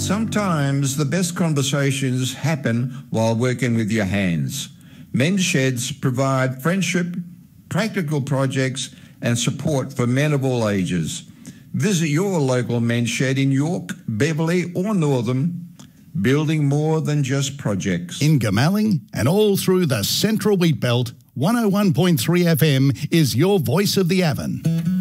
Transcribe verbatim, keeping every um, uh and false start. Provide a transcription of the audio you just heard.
Sometimes the best conversations happen while working with your hands. Men's Sheds provide friendship, practical projects and support for men of all ages. Visit your local Men's Shed in York, Beverley or Northam, building more than just projects. In Goomalling and all through the Central Wheat Belt, one oh one point three F M is your voice of the Avon.